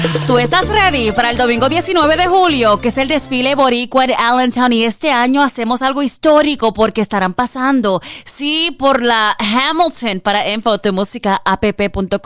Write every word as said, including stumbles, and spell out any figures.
¿Tú estás ready para el domingo diecinueve de julio, que es el desfile boricua en Allentown? Y este año hacemos algo histórico porque estarán pasando, sí, por la Hamilton. Para info, tu música app punto com.